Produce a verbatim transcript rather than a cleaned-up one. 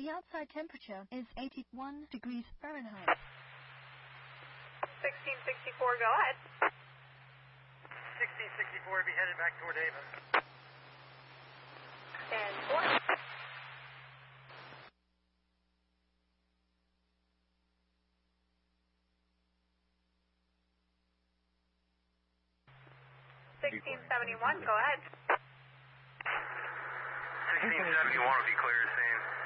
outside temperature is eighty-one degrees Fahrenheit. sixteen sixty-four, go ahead. sixteen sixty-four, be headed back toward Haven. And four. sixteen seventy-one, go ahead. sixteen seventy-one will be clear, same.